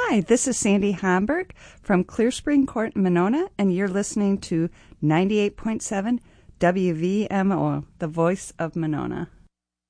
Hi, this is Sandy Hamburg from Clear Spring Court in Monona, and you're listening to 98.7 WVMO, the voice of Monona.